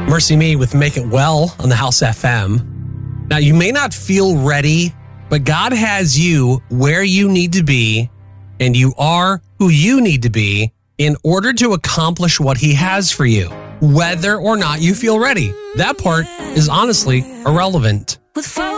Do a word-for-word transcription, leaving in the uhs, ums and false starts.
Mercy Me with Make It Well on the House F M. Now, you may not feel ready, but God has you where you need to be, and you are who you need to be in order to accomplish what He has for you, whether or not you feel ready. That part is honestly irrelevant.